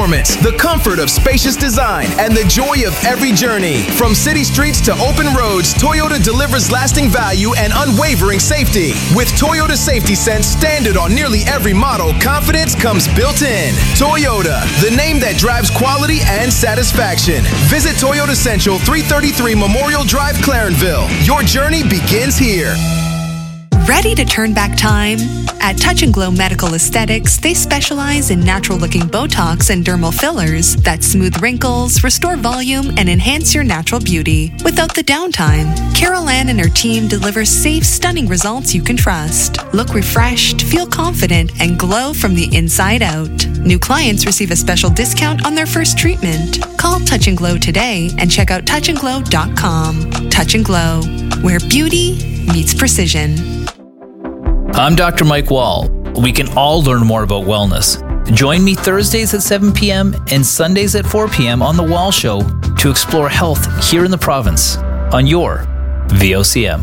performance, the comfort of spacious design, and the joy of every journey. From city streets to open roads, Toyota delivers lasting value and unwavering safety. With Toyota Safety Sense standard on nearly every model, confidence comes built in. Toyota, the name that drives quality and satisfaction. Visit Toyota Central, 333 Memorial Drive, Clarenville. Your journey begins here. Ready to turn back time? At Touch and Glow Medical Aesthetics, they specialize in natural-looking Botox and dermal fillers that smooth wrinkles, restore volume, and enhance your natural beauty without the downtime. Carol Ann and her team deliver safe, stunning results you can trust. Look refreshed, feel confident, and glow from the inside out. New clients receive a special discount on their first treatment. Call Touch and Glow today and check out touchandglow.com. Touch and Glow, where beauty meets precision. I'm Dr. Mike Wall. We can all learn more about wellness. Join me Thursdays at 7 p.m. and Sundays at 4 p.m. on The Wall Show to explore health here in the province on your VOCM.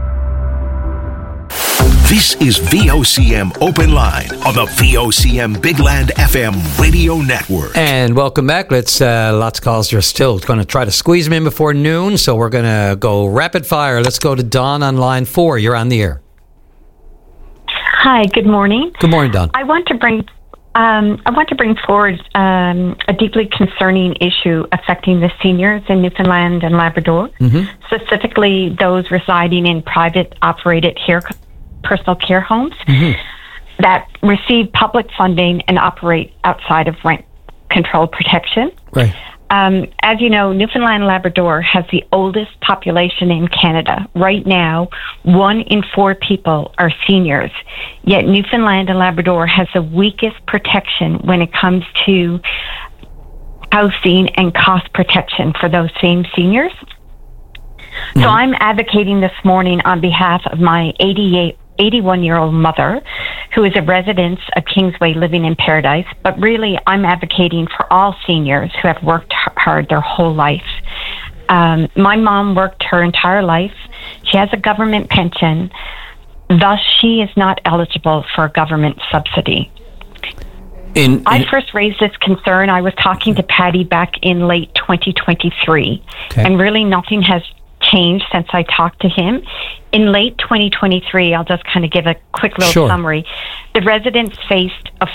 This is VOCM Open Line on the VOCM Big Land FM radio network. And welcome back. Let's lots of calls. You're still going to try to squeeze them in before noon, so we're going to go rapid fire. Let's go to Dawn on line 4. You're on the air. Hi, good morning. Good morning, Dawn. I want to bring forward a deeply concerning issue affecting the seniors in Newfoundland and Labrador, specifically those residing in private operated personal care homes that receive public funding and operate outside of rent control protection. Right. As you know, Newfoundland and Labrador has the oldest population in Canada. Right now, 1 in 4 people are seniors, yet Newfoundland and Labrador has the weakest protection when it comes to housing and cost protection for those same seniors. So I'm advocating this morning on behalf of my 81-year-old mother, who is a resident of Kingsway living in Paradise, but really I'm advocating for all seniors who have worked hard their whole life. My mom worked her entire life. She has a government pension, thus she is not eligible for a government subsidy. I first raised this concern. I was talking to Patty back in late 2023, and really nothing has changed since I talked to him. In late 2023, I'll just kind of give a quick little summary. The residents faced a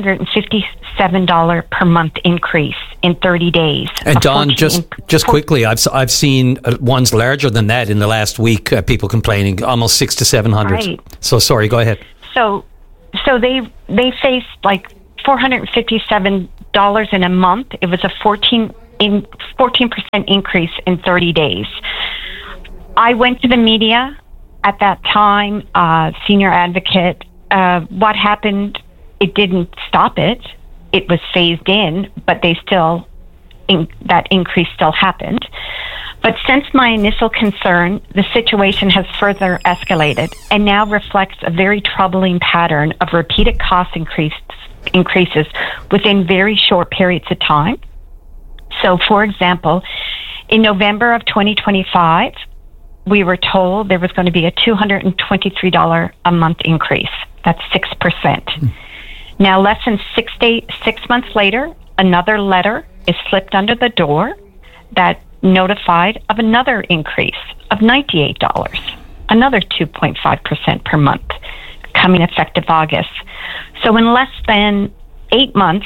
$457 per month increase in 30 days. And Don, just quickly, I've seen ones larger than that in the last week. People complaining almost $600 to $700. Right. So sorry, go ahead. So they faced like $457 in a month. It was a 14% increase in 30 days. I went to the media at that time, senior advocate. What happened, it didn't stop it. It was phased in, but that increase still happened. But since my initial concern, the situation has further escalated and now reflects a very troubling pattern of repeated cost increases within very short periods of time. So, for example, in November of 2025, we were told there was going to be a $223 a month increase. That's 6%. Now, less than 6 months later, another letter is slipped under the door that notified of another increase of $98, another 2.5% per month, coming effective August. So in less than 8 months,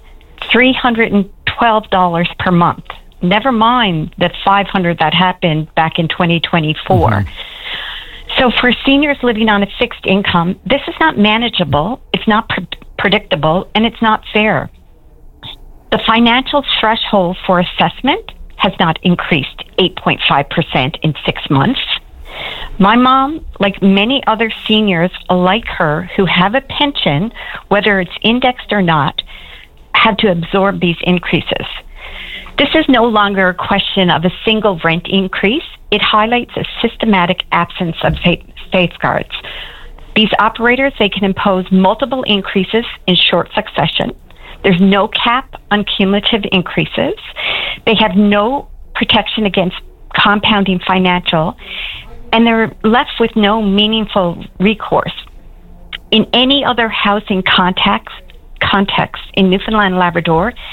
$312 per month. Never mind the $500 that happened back in 2024. So for seniors living on a fixed income, this is not manageable, it's not predictable, and it's not fair. The financial threshold for assessment has not increased 8.5% in 6 months. My mom, like many other seniors like her who have a pension, whether it's indexed or not, had to absorb these increases. This is no longer a question of a single rent increase. It highlights a systematic absence of safeguards. These operators, they can impose multiple increases in short succession. There's no cap on cumulative increases. They have no protection against compounding financial, and they're left with no meaningful recourse. In any other housing context in Newfoundland and Labrador,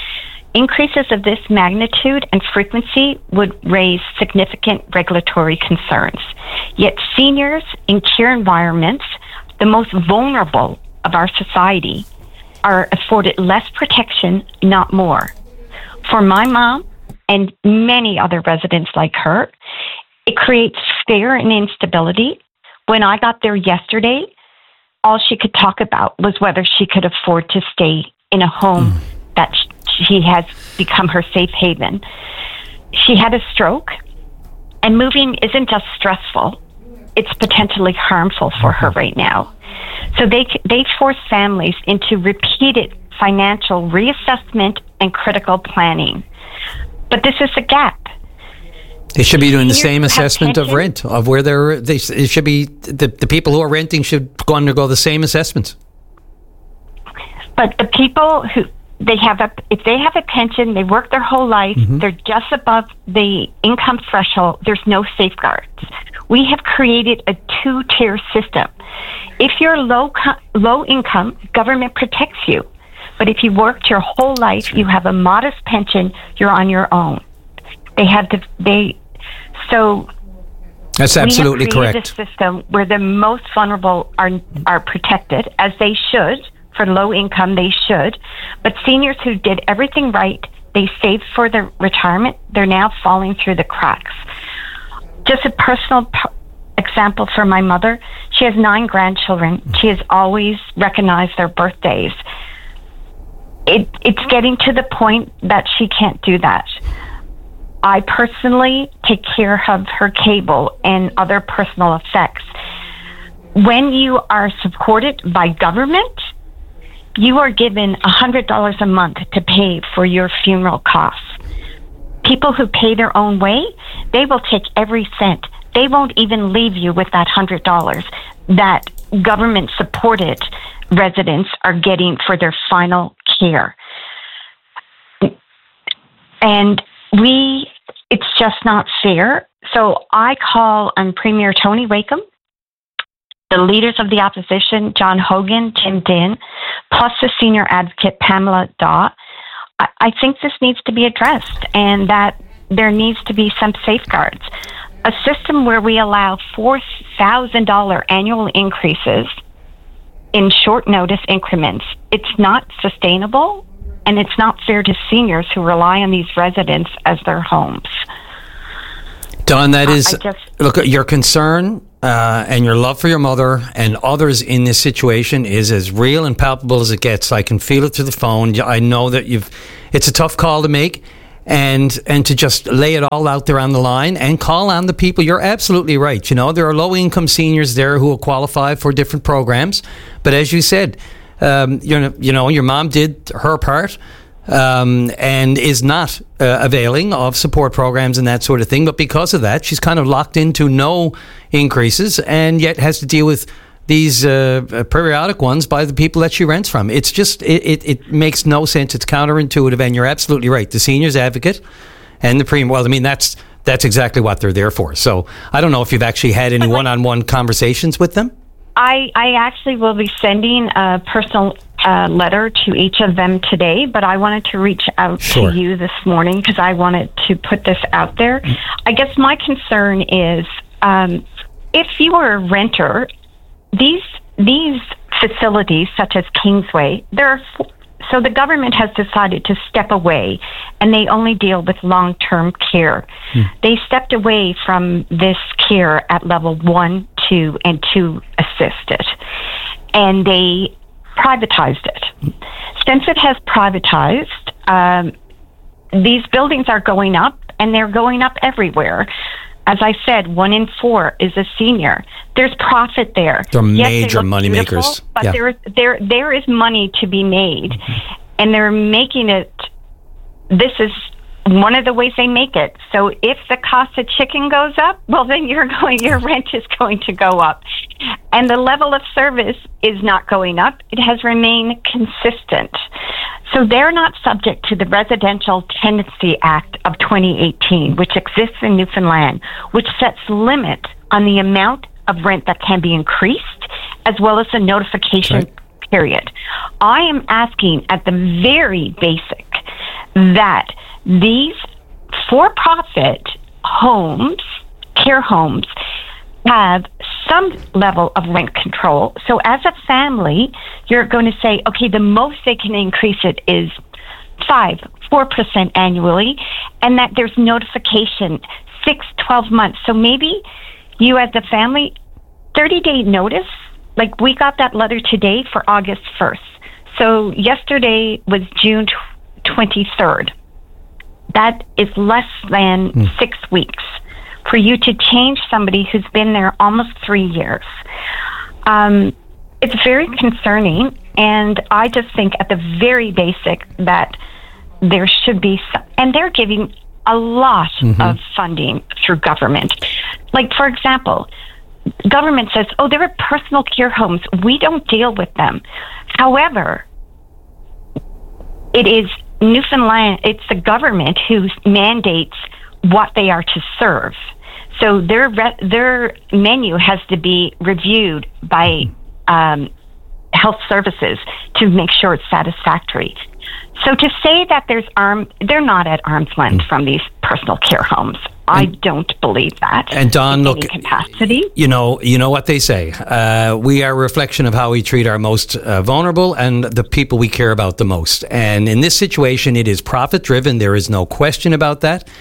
Increases of this magnitude and frequency would raise significant regulatory concerns. Yet seniors in care environments, the most vulnerable of our society, are afforded less protection, not more. For my mom and many other residents like her, it creates fear and instability. When I got there yesterday, all she could talk about was whether she could afford to stay in a home that she has become her safe haven. She had a stroke, and moving isn't just stressful, it's potentially harmful for her right now. So they force families into repeated financial reassessment and critical planning. But this is a gap. They should be doing the same assessment of rent, of where it should be, the people who are renting should undergo the same assessments. But the people who, if they have a pension, they work their whole life, they're just above the income threshold, there's no safeguards. We have created a two-tier system. If you're low income, government protects you. But if you worked your whole life, you have a modest pension, you're on your own. That's absolutely correct. We have created a system where the most vulnerable are protected, as they should. For low income, they should. But seniors who did everything right, they saved for their retirement, they're now falling through the cracks. Just a personal example for my mother, she has 9 grandchildren. She has always recognized their birthdays. It's getting to the point that she can't do that. I personally take care of her cable and other personal effects. When you are supported by government, you are given $100 a month to pay for your funeral costs. People who pay their own way, they will take every cent. They won't even leave you with that $100 that government-supported residents are getting for their final care. And it's just not fair. So I call on Premier Tony Wakeham, the leaders of the opposition, John Hogan, Tim Dinn, plus the senior advocate, Pamela Daw. I think this needs to be addressed, and that there needs to be some safeguards. A system where we allow $4,000 annual increases in short notice increments, it's not sustainable, and it's not fair to seniors who rely on these residents as their homes. Dawn, that is, look, your concern and your love for your mother and others in this situation is as real and palpable as it gets. I can feel it through the phone. I know that it's a tough call to make, and to just lay it all out there on the line and call on the people. You're absolutely right. You know, there are low-income seniors there who will qualify for different programs. But as you said, your mom did her part. And is not availing of support programs and that sort of thing. But because of that, she's kind of locked into no increases and yet has to deal with these periodic ones by the people that she rents from. It's just, it makes no sense. It's counterintuitive, and you're absolutely right. The seniors advocate and the Premier, well, I mean, that's exactly what they're there for. So I don't know if you've actually had any one-on-one conversations with them. I actually will be sending a personal letter to each of them today, but I wanted to reach out to you this morning because I wanted to put this out there. I guess my concern is if you are a renter, these facilities such as Kingsway, so the government has decided to step away, and they only deal with long-term care. They stepped away from this care at level 1, 2, and 2 assisted, and they privatized it. Since it has privatized, these buildings are going up, and they're going up everywhere. As I said, 1 in 4 is a senior. There's profit there. They're major money makers. But there is money to be made, and they're making it. This is one of the ways they make it. So if the cost of chicken goes up, well, then your rent is going to go up. And the level of service is not going up. It has remained consistent. So they're not subject to the Residential Tenancy Act of 2018, which exists in Newfoundland, which sets limit on the amount of rent that can be increased, as well as the notification period. I am asking at the very basic that these for-profit homes, care homes, have some level of rent control. So as a family, you're going to say, okay, the most they can increase it is 4% annually, and that there's notification 6-12 months. So maybe you as a family, 30-day notice, like we got that letter today for August 1st. So yesterday was June 23rd. That is less than 6 weeks for you to change somebody who's been there almost 3 years. It's very concerning, and I just think at the very basic that there should be some, and they're giving a lot of funding through government. Like, for example, government says, oh, there are personal care homes. We don't deal with them. However, it is Newfoundland, it's the government who mandates what they are to serve. So their menu has to be reviewed by health services to make sure it's satisfactory. So to say that they're not at arm's length from these personal care homes. I don't believe that. And Dawn, look, capacity. You know what they say. We are a reflection of how we treat our most vulnerable and the people we care about the most. And in this situation, it is profit driven. There is no question about that.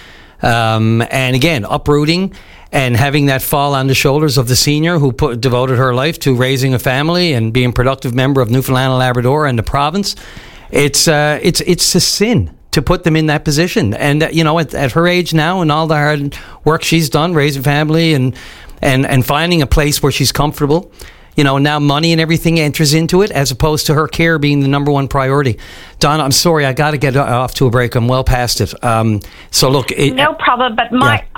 And again, uprooting and having that fall on the shoulders of the senior who devoted her life to raising a family and being a productive member of Newfoundland and Labrador and the province. It's a sin to put them in that position. And, at her age now and all the hard work she's done, raising family and finding a place where she's comfortable, now money and everything enters into it as opposed to her care being the number one priority. Donna, I'm sorry, I got to get off to a break. I'm well past it. So look. No problem. But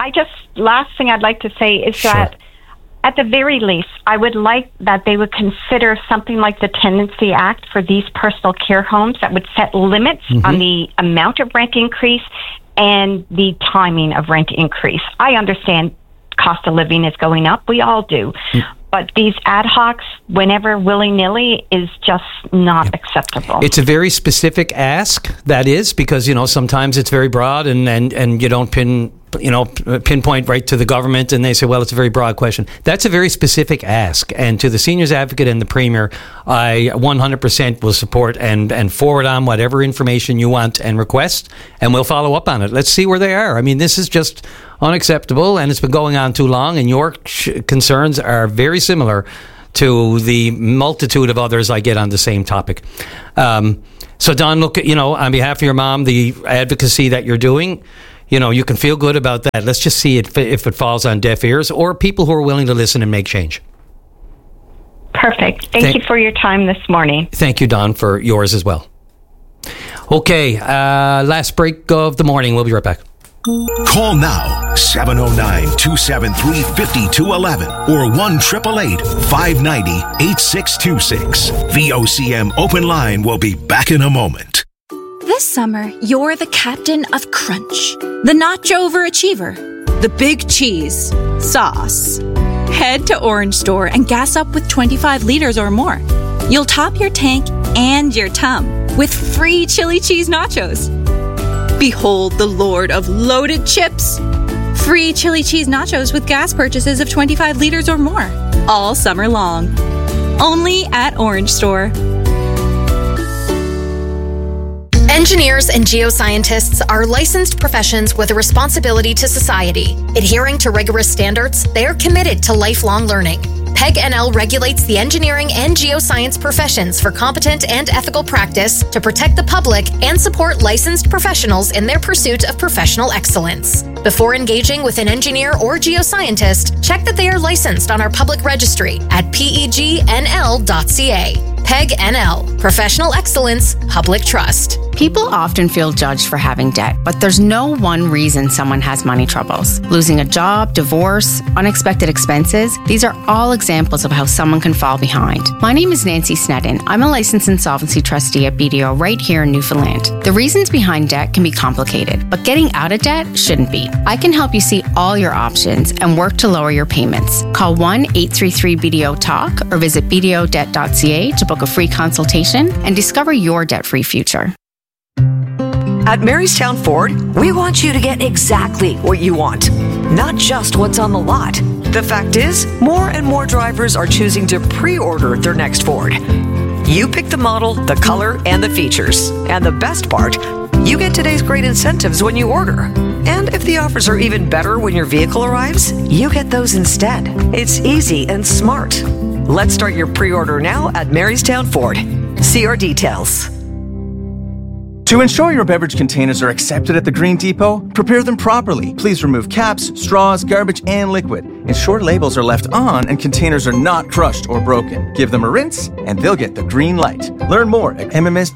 last thing I'd like to say is that at the very least, I would like that they would consider something like the Tenancy Act for these personal care homes that would set limits on the amount of rent increase and the timing of rent increase. I understand cost of living is going up. We all do. But these ad hocs, whenever willy-nilly, is just not acceptable. It's a very specific ask, that is, because, sometimes it's very broad and you don't pinpoint right to the government and they say, well, it's a very broad question. That's a very specific ask. And to the Seniors Advocate and the Premier, I 100% will support and forward on whatever information you want and request, and we'll follow up on it. Let's see where they are. I mean, this is just unacceptable, and it's been going on too long, and your concerns are very similar to the multitude of others I get on the same topic. So, Don, look, on behalf of your mom, the advocacy that you're doing, you can feel good about that. Let's just see if it falls on deaf ears or people who are willing to listen and make change. Perfect. Thank you for your time this morning. Thank you, Don, for yours as well. Okay, last break of the morning. We'll be right back. Call now, 709-273-5211 or 1-888-590-8626. VOCM Open Line will be back in a moment. This summer, you're the captain of Crunch, the nacho overachiever, the big cheese, sauce. Head to Orange Store and gas up with 25 liters or more. You'll top your tank and your tum with free chili cheese nachos. Behold the Lord of loaded chips. Free chili cheese nachos with gas purchases of 25 liters or more. All summer long. Only at Orange Store. Engineers and geoscientists are licensed professions with a responsibility to society. Adhering to rigorous standards, they are committed to lifelong learning. PEG NL regulates the engineering and geoscience professions for competent and ethical practice to protect the public and support licensed professionals in their pursuit of professional excellence. Before engaging with an engineer or geoscientist, check that they are licensed on our public registry at pegnl.ca. PEG NL, Professional Excellence, Public Trust. People often feel judged for having debt, but there's no one reason someone has money troubles. Losing a job, divorce, unexpected expenses, these are all examples of how someone can fall behind. My name is Nancy Sneddon. I'm a licensed insolvency trustee at BDO right here in Newfoundland. The reasons behind debt can be complicated, but getting out of debt shouldn't be. I can help you see all your options and work to lower your payments. Call 1-833-BDO-TALK or visit bdodebt.ca to book a free consultation and discover your debt-free future. At Marystown Ford, we want you to get exactly what you want, not just what's on the lot. The fact is, more and more drivers are choosing to pre-order their next Ford. You pick the model, the color, and the features. And the best part, you get today's great incentives when you order. And if the offers are even better when your vehicle arrives, you get those instead. It's easy and smart. Let's start your pre-order now at Marystown Ford. See our details. To ensure your beverage containers are accepted at the Green Depot, prepare them properly. Please remove caps, straws, garbage, and liquid. Ensure labels are left on and containers are not crushed or broken. Give them a rinse and they'll get the green light. Learn more at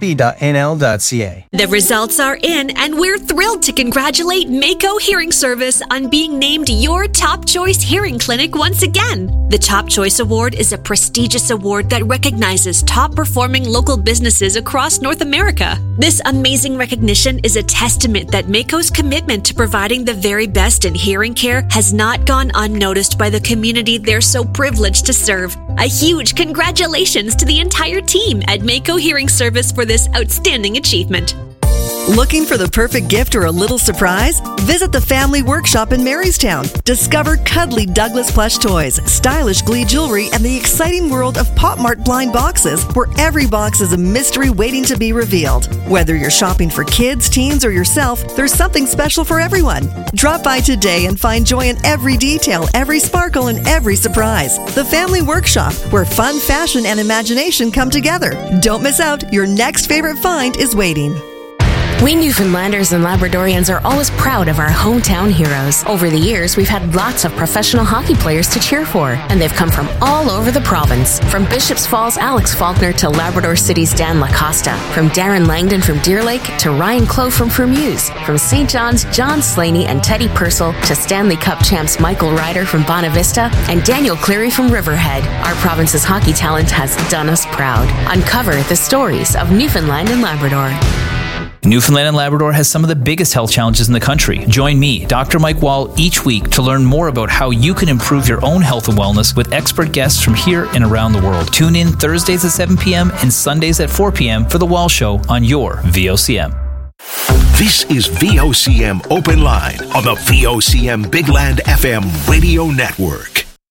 mmsb.nl.ca. The results are in and we're thrilled to congratulate Mako Hearing Service on being named your Top Choice Hearing Clinic once again. The Top Choice Award is a prestigious award that recognizes top-performing local businesses across North America. This amazing recognition is a testament that Mako's commitment to providing the very best in hearing care has not gone unnoticed by the community they're so privileged to serve. A huge congratulations to the entire team at Mako Hearing Service for this outstanding achievement. Looking for the perfect gift or a little surprise? Visit the Family Workshop in Marystown. Discover cuddly Douglas plush toys, stylish Glee jewelry, and the exciting world of Pop Mart blind boxes, where every box is a mystery waiting to be revealed. Whether you're shopping for kids, teens, or yourself, there's something special for everyone. Drop by today and find joy in every detail, every sparkle, and every surprise. The Family Workshop, where fun, fashion, and imagination come together. Don't miss out. Your next favorite find is waiting. We Newfoundlanders and Labradorians are always proud of our hometown heroes. Over the years, we've had lots of professional hockey players to cheer for, and they've come from all over the province. From Bishops Falls' Alex Faulkner to Labrador City's Dan Lacosta. From Darren Langdon from Deer Lake to Ryan Clough from Fermuse. From St. John's, John Slaney and Teddy Purcell to Stanley Cup champs Michael Ryder from Bonavista and Daniel Cleary from Riverhead. Our province's hockey talent has done us proud. Uncover the stories of Newfoundland and Labrador. Newfoundland and Labrador has some of the biggest health challenges in the country. Join me, Dr. Mike Wall, each week to learn more about how you can improve your own health and wellness with expert guests from here and around the world. Tune in Thursdays at 7 p.m. and Sundays at 4 p.m. for The Wall Show on your VOCM. This is VOCM Open Line on the VOCM Big Land FM radio network.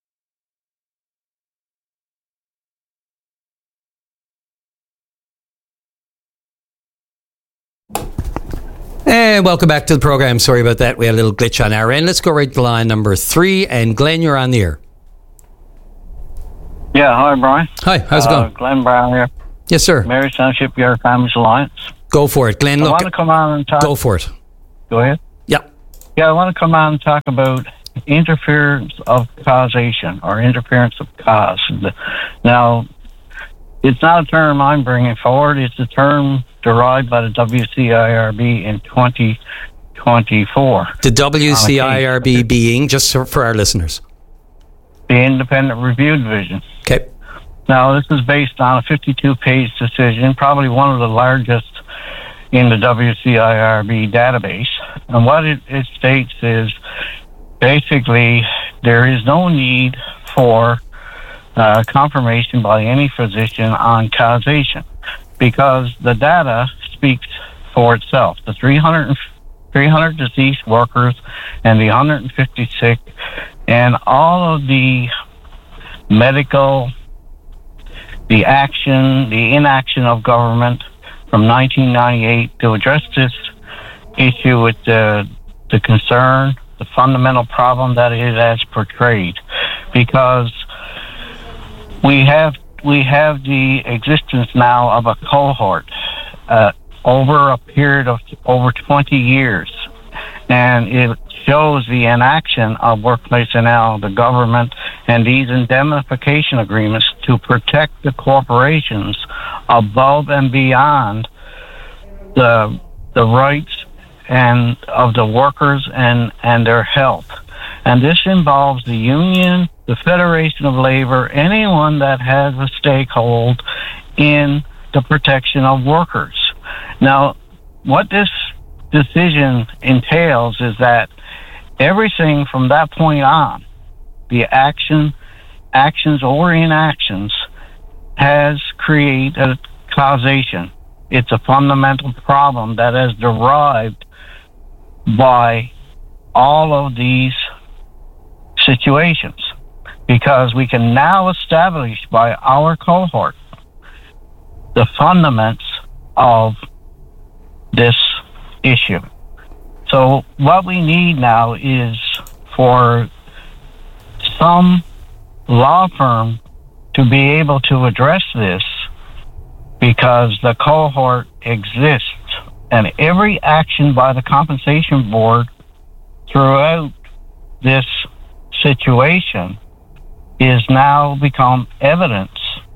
And welcome back to the program. Sorry about that. We had a little glitch on our end. Let's go right to line number 3. And Glenn, you're on the air. Yeah, hi, Brian. Hi, how's it going? Glenn Brown here. Yes, sir. Marystown Shipyard Families Alliance. Go for it, Glenn. I want to come on and talk. Go for it. Go ahead. Yeah. Yeah, I want to come on and talk about interference of causation or interference of cause. Now, it's not a term I'm bringing forward. It's a term derived by the WCIRB in 2024. The WCIRB being, just for our listeners? The Independent Review Division. Okay. Now, this is based on a 52-page decision, probably one of the largest in the WCIRB database. And what it states is basically there is no need for confirmation by any physician on causation, because the data speaks for itself. The 300 deceased workers and the 150 sick and all of the medical, the action, the inaction of government from 1998 to address this issue with the concern, the fundamental problem that it has portrayed, because we have the existence now of a cohort over a period of over 20 years, and it shows the inaction of workplace NL, the government, and these indemnification agreements to protect the corporations above and beyond the rights and of the workers and their health. And this involves the union, the Federation of Labor, anyone that has a stakehold in the protection of workers. Now, what this decision entails is that everything from that point on, the actions or inactions, has created causation. it's a fundamental problem that is derived by all of these situations, because we can now establish by our cohort the fundamentals of this issue. So what we need now is for some law firm to be able to address this, because the cohort exists, and every action by the compensation board throughout this situation is now become evidence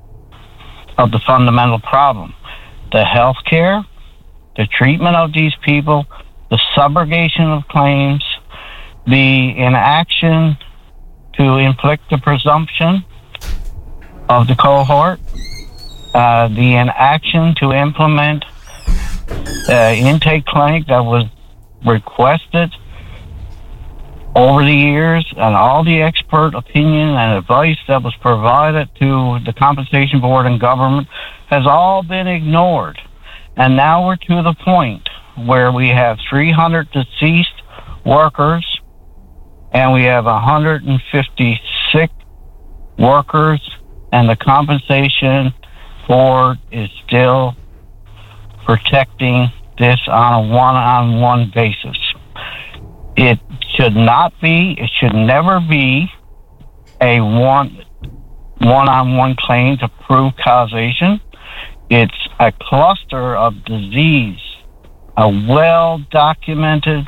of the fundamental problem. The health care, the treatment of these people, the subrogation of claims, the inaction to inflict the presumption of the cohort, the inaction to implement intake clinic that was requested over the years, and all the expert opinion and advice that was provided to the compensation board and government has all been ignored. And now we're to the point where we have 300 deceased workers and we have 150 sick workers, and the compensation board is still protecting this on a one-on-one basis. It should not be, it should never be a one-on-one claim to prove causation. It's a cluster of disease, a well-documented,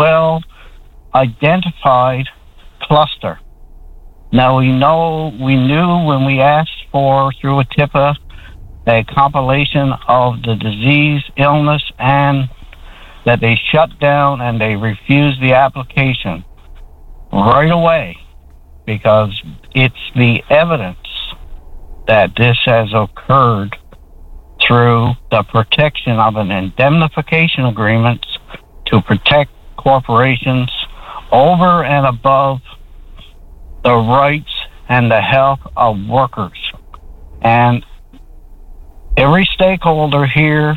well-identified cluster. Now we knew when we asked for, through a TIPA, a compilation of the disease, illness, and that they shut down and they refused the application right away, because it's the evidence that this has occurred through the protection of an indemnification agreement to protect corporations over and above the rights and the health of workers. And every stakeholder here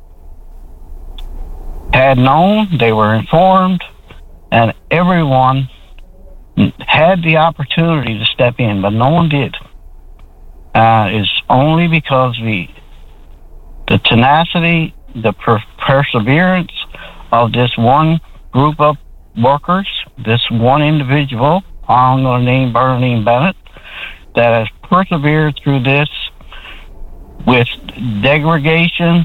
had known, they were informed, and everyone had the opportunity to step in, but no one did. It's only because the tenacity, the perseverance of this one group of workers, this one individual, I'm going to name Bernadine Bennett, that has persevered through this with degradation,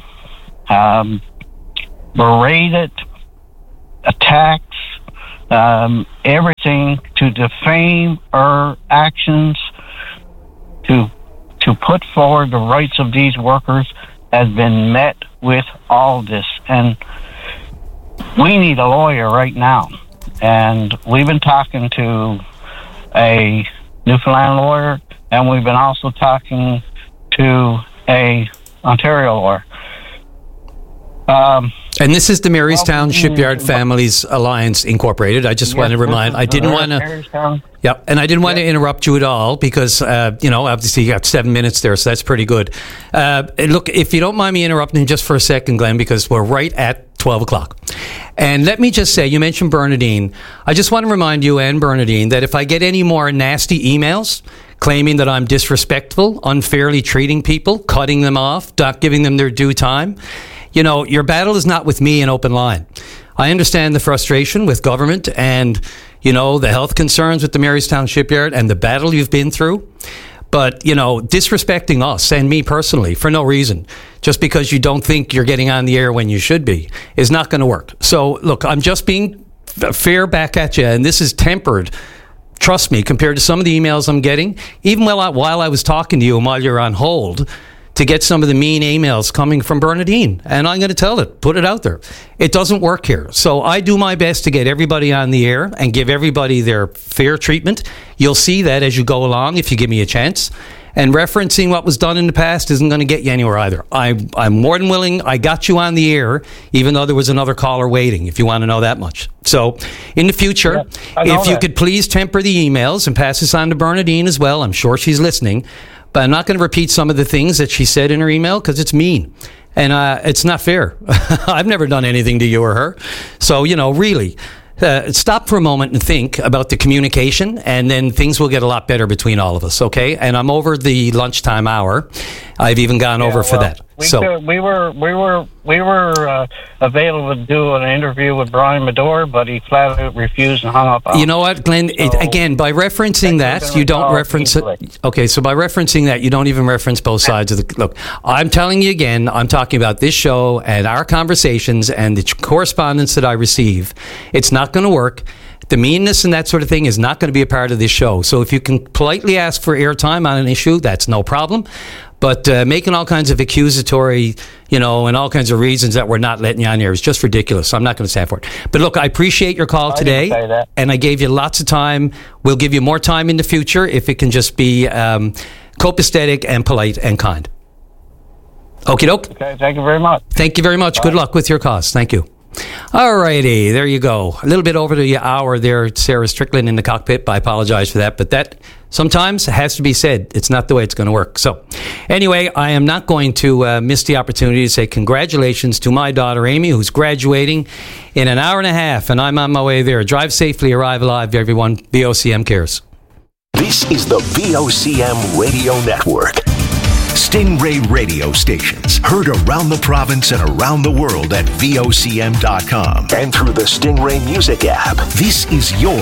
berated, attacks, everything to defame her actions, to put forward the rights of these workers, has been met with all this. And we need a lawyer right now. And we've been talking to a Newfoundland lawyer, and we've been also talking to a Ontario lawyer. And this is the Marystown Shipyard Families Alliance Incorporated. I just want to remind, I didn't want to... Yeah, and I didn't want to interrupt you at all because, obviously you got 7 minutes there, so that's pretty good. Look, if you don't mind me interrupting just for a second, Glenn, because we're right at 12 o'clock. And let me just say, you mentioned Bernadine. I just want to remind you and Bernadine that if I get any more nasty emails claiming that I'm disrespectful, unfairly treating people, cutting them off, not giving them their due time, your battle is not with me in Open Line. I understand the frustration with government and, the health concerns with the Marystown Shipyard and the battle you've been through. But, disrespecting us and me personally for no reason, just because you don't think you're getting on the air when you should be, is not going to work. So, look, I'm just being fair back at you, and this is tempered, trust me, compared to some of the emails I'm getting, even while I was talking to you and while you're on hold, to get some of the mean emails coming from Bernadine. And I'm going to tell it, put it out there. It doesn't work here. So I do my best to get everybody on the air and give everybody their fair treatment. You'll see that as you go along if you give me a chance. And referencing what was done in the past isn't going to get you anywhere either. I'm more than willing. I got you on the air, even though there was another caller waiting, if you want to know that much. So in the future, if you could please temper the emails and pass this on to Bernadine as well. I'm sure she's listening. But I'm not going to repeat some of the things that she said in her email because it's mean. And it's not fair. I've never done anything to you or her. So, really, stop for a moment and think about the communication, and then things will get a lot better between all of us, okay? And I'm over the lunchtime hour. I've even gone over for that. We were available to do an interview with Brian Medore, but he flat out refused and hung up on us. You know what, Glenn? Again, by referencing that, you don't reference it. Okay, so by referencing that, you don't even reference both sides of the... Look, I'm telling you again, I'm talking about this show and our conversations and the correspondence that I receive. It's not going to work. The meanness and that sort of thing is not going to be a part of this show. So if you can politely ask for airtime on an issue, that's no problem. But making all kinds of accusatory, and all kinds of reasons that we're not letting you on here is just ridiculous. I'm not going to stand for it. But look, I appreciate your call today, and I gave you lots of time. We'll give you more time in the future if it can just be copacetic and polite and kind. Okie doke. Okay, thank you very much. Thank you very much. Bye. Good luck with your cause. Thank you. All righty, there you go. A little bit over the hour there, Sarah Strickland in the cockpit. I apologize for that, but that sometimes has to be said. It's not the way it's going to work. So anyway, I am not going to miss the opportunity to say congratulations to my daughter, Amy, who's graduating in an hour and a half, and I'm on my way there. Drive safely, arrive alive, everyone. VOCM cares. This is the VOCM Radio Network. Stingray radio stations heard around the province and around the world at VOCM.com and through the Stingray Music app. This is your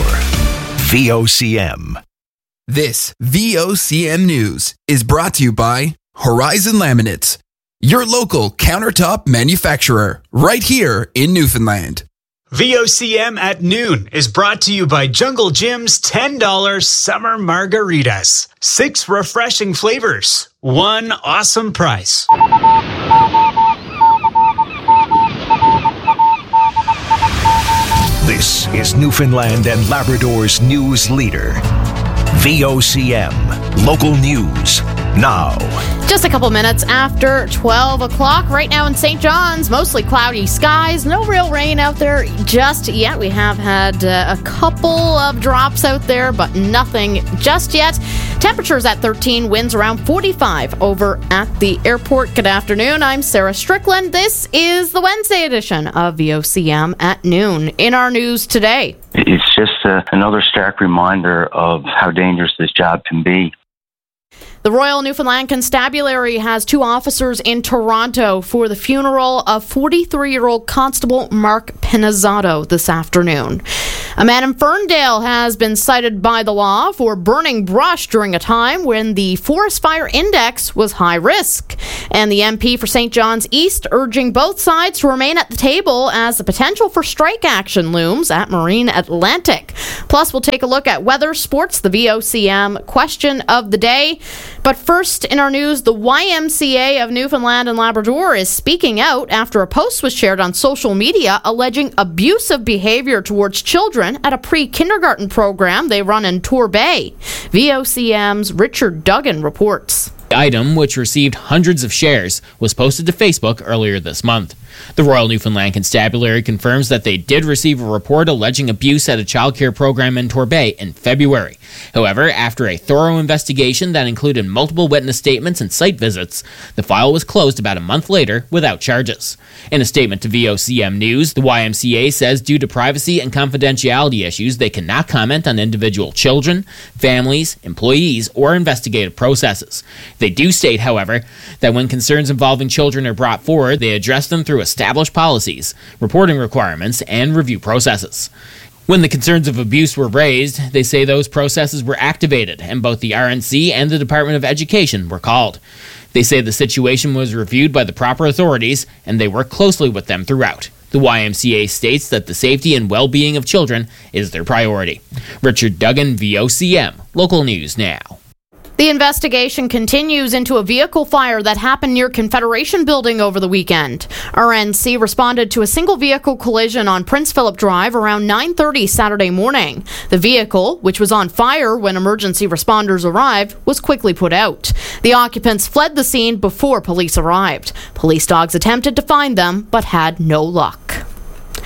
VOCM. This VOCM News is brought to you by Horizon Laminates, your local countertop manufacturer, right here in Newfoundland. VOCM at noon is brought to you by Jungle Jim's $10 Summer Margaritas. 6 refreshing flavors, 1 awesome price. This is Newfoundland and Labrador's news leader. VOCM, local news, now. Just a couple minutes after 12 o'clock. Right now in St. John's, mostly cloudy skies. No real rain out there just yet. We have had a couple of drops out there, but nothing just yet. Temperatures at 13, winds around 45 over at the airport. Good afternoon. I'm Sarah Strickland. This is the Wednesday edition of VOCM at noon. In our news today, it's just another stark reminder of how dangerous this job can be. The Royal Newfoundland Constabulary has 2 officers in Toronto for the funeral of 43-year-old Constable Mark Pinizzato this afternoon. A man in Ferndale has been cited by the law for burning brush during a time when the forest fire index was high risk. And the MP for St. John's East urging both sides to remain at the table as the potential for strike action looms at Marine Atlantic. Plus, we'll take a look at weather, sports, the VOCM question of the day. But first, in our news, the YMCA of Newfoundland and Labrador is speaking out after a post was shared on social media alleging abusive behavior towards children at a pre-kindergarten program they run in Torbay. VOCM's Richard Duggan reports. The item, which received hundreds of shares, was posted to Facebook earlier this month. The Royal Newfoundland Constabulary confirms that they did receive a report alleging abuse at a childcare program in Torbay in February. However, after a thorough investigation that included multiple witness statements and site visits, the file was closed about a month later without charges. In a statement to VOCM News, the YMCA says due to privacy and confidentiality issues, they cannot comment on individual children, families, employees, or investigative processes. They do state, however, that when concerns involving children are brought forward, they address them through established policies, reporting requirements, and review processes. When the concerns of abuse were raised, they say those processes were activated, and both the RNC and the Department of Education were called. They say the situation was reviewed by the proper authorities, and they work closely with them throughout. The YMCA states that the safety and well-being of children is their priority. Richard Duggan, VOCM, local news now. The investigation continues into a vehicle fire that happened near Confederation Building over the weekend. RNC responded to a single vehicle collision on Prince Philip Drive around 9:30 Saturday morning. The vehicle, which was on fire when emergency responders arrived, was quickly put out. The occupants fled the scene before police arrived. Police dogs attempted to find them, but had no luck.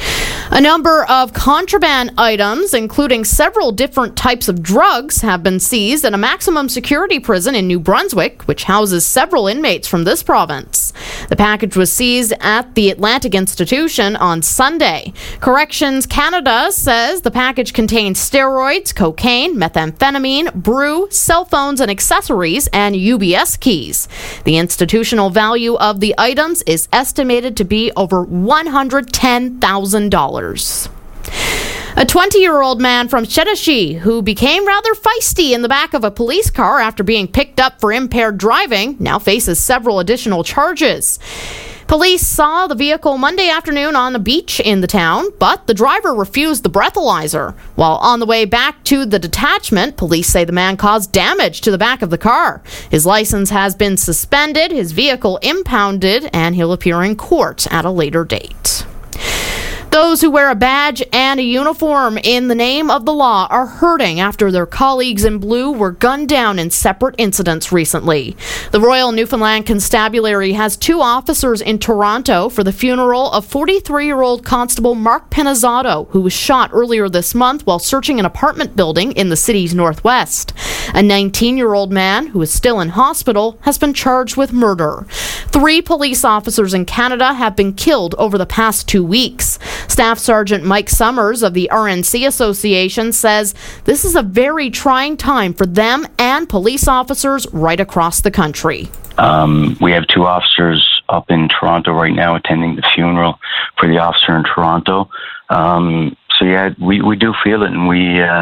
A number of contraband items, including several different types of drugs, have been seized at a maximum security prison in New Brunswick, which houses several inmates from this province. The package was seized at the Atlantic Institution on Sunday. Corrections Canada says the package contains steroids, cocaine, methamphetamine, brew, cell phones and accessories, and UBS keys. The institutional value of the items is estimated to be over $110,000. A 20-year-old man from Chedashi who became rather feisty in the back of a police car after being picked up for impaired driving now faces several additional charges. Police saw the vehicle Monday afternoon on the beach in the town, but the driver refused the breathalyzer. While on the way back to the detachment, police say the man caused damage to the back of the car. His license has been suspended, his vehicle impounded, and he'll appear in court at a later date. Those who wear a badge and a uniform in the name of the law are hurting after their colleagues in blue were gunned down in separate incidents recently. The Royal Newfoundland Constabulary has 2 officers in Toronto for the funeral of 43-year-old Constable Mark Penizzotto, who was shot earlier this month while searching an apartment building in the city's northwest. A 19-year-old man, who is still in hospital, has been charged with murder. 3 police officers in Canada have been killed over the past 2 weeks. Staff Sergeant Mike Summers of the RNC Association says this is a very trying time for them and police officers right across the country. We have 2 officers up in Toronto right now attending the funeral for the officer in Toronto. We do feel it, and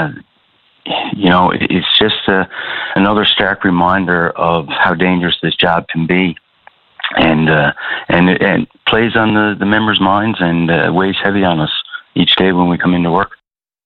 it's just another stark reminder of how dangerous this job can be. And it plays on the members' minds and weighs heavy on us each day when we come into work.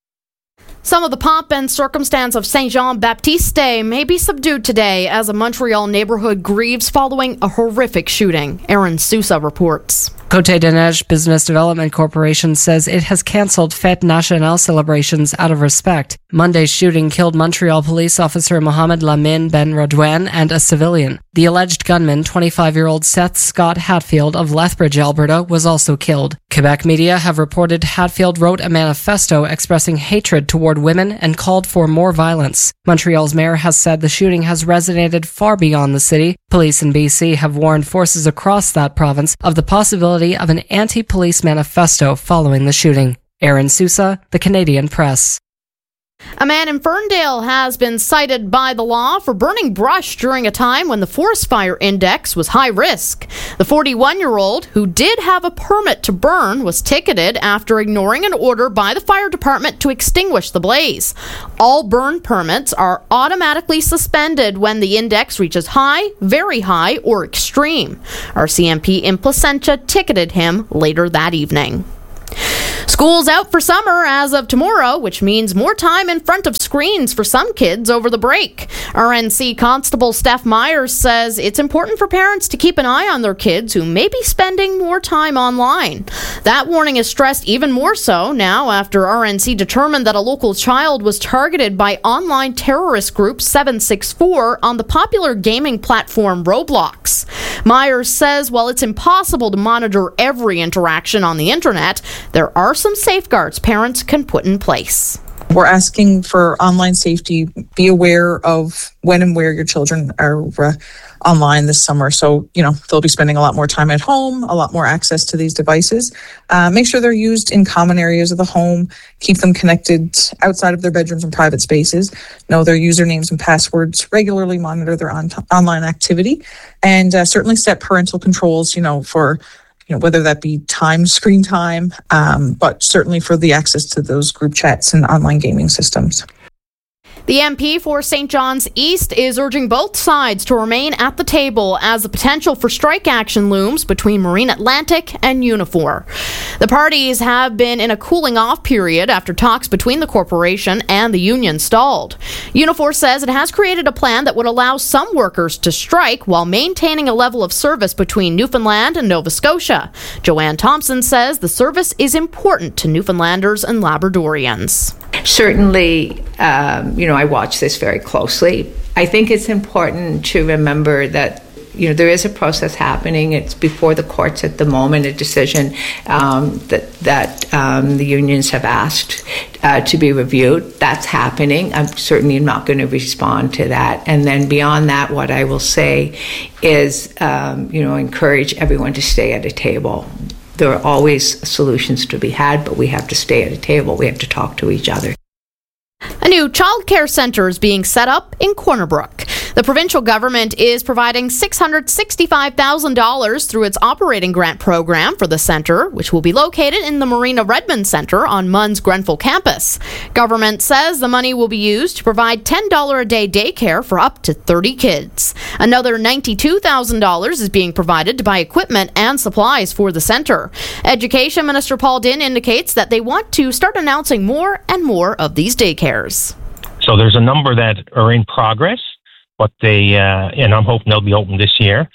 Some of the pomp and circumstance of Saint Jean Baptiste Day may be subdued today as a Montreal neighborhood grieves following a horrific shooting. Aaron Sousa reports. Côte des Neiges Business Development Corporation says it has cancelled Fête Nationale celebrations out of respect. Monday's shooting killed Montreal police officer Mohamed Lamine Ben Rodouane and a civilian. The alleged gunman, 25-year-old Seth Scott Hatfield of Lethbridge, Alberta, was also killed. Quebec media have reported Hatfield wrote a manifesto expressing hatred toward women and called for more violence. Montreal's mayor has said the shooting has resonated far beyond the city. Police in BC have warned forces across that province of the possibility of an anti-police manifesto following the shooting. Aaron Sousa, The Canadian Press. A man in Ferndale has been cited by the law for burning brush during a time when the forest fire index was high risk. The 41-year-old, who did have a permit to burn, was ticketed after ignoring an order by the fire department to extinguish the blaze. All burn permits are automatically suspended when the index reaches high, very high, or extreme. RCMP in Placentia ticketed him later that evening. School's out for summer as of tomorrow, which means more time in front of screens for some kids over the break. RNC Constable Steph Myers says it's important for parents to keep an eye on their kids who may be spending more time online. That warning is stressed even more so now after RNC determined that a local child was targeted by online terrorist group 764 on the popular gaming platform Roblox. Myers says while it's impossible to monitor every interaction on the internet, there are some safeguards parents can put in place. We're asking for online safety. Be aware of when and where your children are online this summer. So, they'll be spending a lot more time at home, a lot more access to these devices. Make sure they're used in common areas of the home. Keep them connected outside of their bedrooms and private spaces. Know their usernames and passwords. Regularly monitor their online activity. And certainly set parental controls, for whether that be screen time, but certainly for the access to those group chats and online gaming systems. The MP for St. John's East is urging both sides to remain at the table as the potential for strike action looms between Marine Atlantic and Unifor. The parties have been in a cooling off period after talks between the corporation and the union stalled. Unifor says it has created a plan that would allow some workers to strike while maintaining a level of service between Newfoundland and Nova Scotia. Joanne Thompson says the service is important to Newfoundlanders and Labradorians. Certainly, I watch this very closely. I think it's important to remember that, there is a process happening. It's before the courts at the moment, a decision that the unions have asked to be reviewed. That's happening. I'm certainly not going to respond to that. And then beyond that, what I will say is, encourage everyone to stay at a table. There are always solutions to be had, but we have to stay at a table. We have to talk to each other. A new child care center is being set up in Corner Brook. The provincial government is providing $665,000 through its operating grant program for the center, which will be located in the Marina Redmond Center on MUN's Grenfell campus. Government says the money will be used to provide $10 a day daycare for up to 30 kids. Another $92,000 is being provided to buy equipment and supplies for the center. Education Minister Paul Dinn indicates that they want to start announcing more and more of these daycares. So there's a number that are in progress, but and I'm hoping they'll be open this year,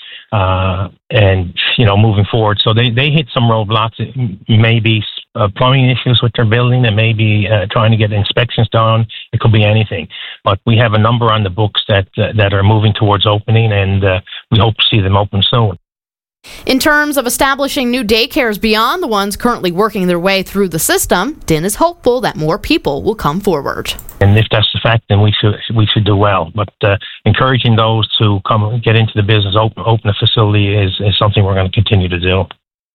and moving forward. So they hit some roadblocks. It may be plumbing issues with their building. It may be trying to get inspections done. It could be anything. But we have a number on the books that are moving towards opening, and we hope to see them open soon. In terms of establishing new daycares beyond the ones currently working their way through the system, Dinn is hopeful that more people will come forward. And if that's the fact, then we should do well. But encouraging those to come get into the business, open a facility is something we're going to continue to do.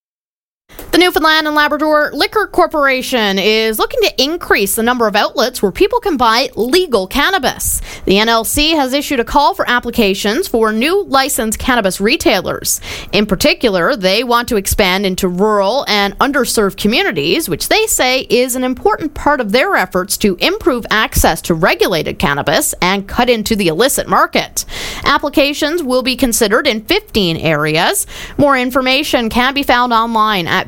The Newfoundland and Labrador Liquor Corporation is looking to increase the number of outlets where people can buy legal cannabis. The NLC has issued a call for applications for new licensed cannabis retailers. In particular, they want to expand into rural and underserved communities, which they say is an important part of their efforts to improve access to regulated cannabis and cut into the illicit market. Applications will be considered in 15 areas. More information can be found online at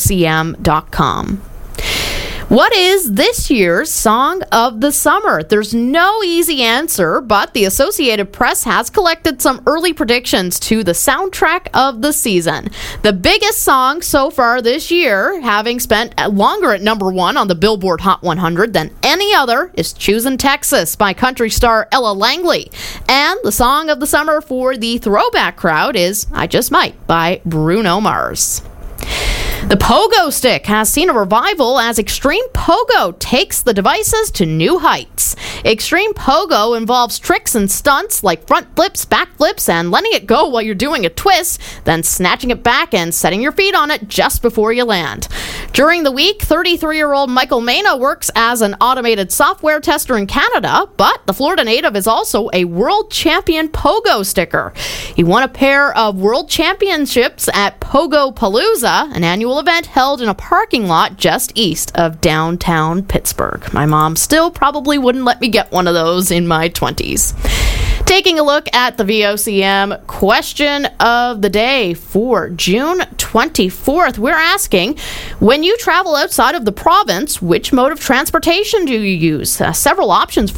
vocm.com. What is this year's Song of the Summer? There's no easy answer, but the Associated Press has collected some early predictions to the soundtrack of the season. The biggest song so far this year, having spent longer at number one on the Billboard Hot 100 than any other, is Choosin' Texas by country star Ella Langley. And the Song of the Summer for the throwback crowd is I Just Might by Bruno Mars. The pogo stick has seen a revival as Extreme Pogo takes the devices to new heights. Extreme Pogo involves tricks and stunts like front flips, back flips, and letting it go while you're doing a twist, then snatching it back and setting your feet on it just before you land. During the week, 33-year-old Michael Mena works as an automated software tester in Canada, but the Florida native is also a world champion pogo sticker. He won a pair of world championships at Pogo Palooza, an annual event held in a parking lot just east of downtown Pittsburgh. My mom still probably wouldn't let me get one of those in my 20s. Taking a look at the VOCM question of the day for June 24th, we're asking, when you travel outside of the province, which mode of transportation do you use? Several options for